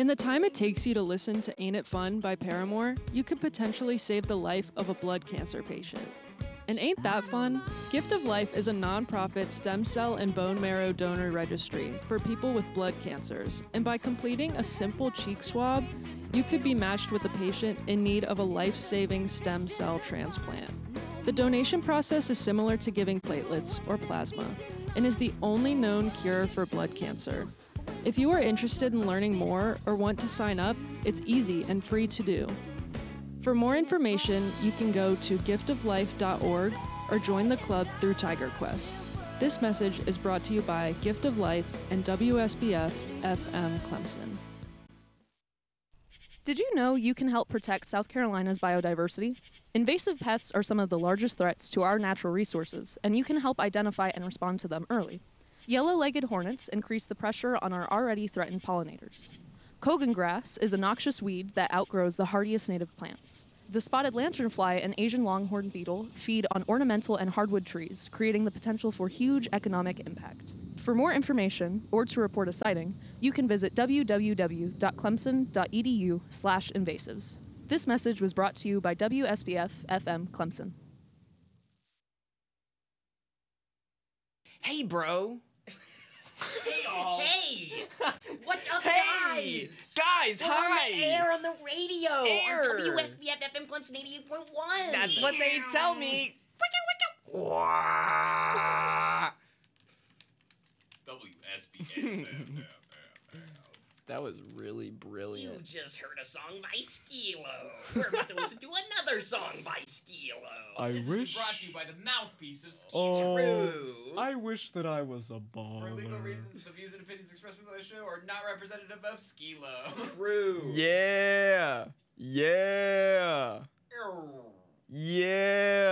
In the time it takes you to listen to Ain't It Fun by Paramore, you could potentially save the life of a blood cancer patient. And ain't that fun? Gift of Life is a nonprofit stem cell and bone marrow donor registry for people with blood cancers. And by completing a simple cheek swab, you could be matched with a patient in need of a life-saving stem cell transplant. The donation process is similar to giving platelets or plasma and is the only known cure for blood cancer. If you are interested in learning more or want to sign up, it's easy and free to do. For more information, you can go to giftoflife.org or join the club through TigerQuest. This message is brought to you by Gift of Life and WSBF FM Clemson. Did you know you can help protect South Carolina's biodiversity? Invasive pests are some of the largest threats to our natural resources, and you can help identify and respond to them early. Yellow-legged hornets increase the pressure on our already threatened pollinators. Kogan grass is a noxious weed that outgrows the hardiest native plants. The spotted lanternfly and Asian longhorn beetle feed on ornamental and hardwood trees, creating the potential for huge economic impact. For more information or to report a sighting, you can visit www.clemson.edu/invasives. This message was brought to you by WSBF FM Clemson. Hey, bro. Hey, all. Hey! What's up, Hey! Guys, We're hi! on the air on the radio! Air. On WSBF FM Clemson 88.1! That's what they tell me. Wah. WSBF. That was really You brilliant. just heard a song by Skilo. We're about to listen to another song by Skilo. This has been brought to you by the mouthpiece of Ski. True. I wish that I was a baller. For legal reasons, the views and opinions expressed in the show are not representative of Skilo. True. Yeah. Yeah. Yeah.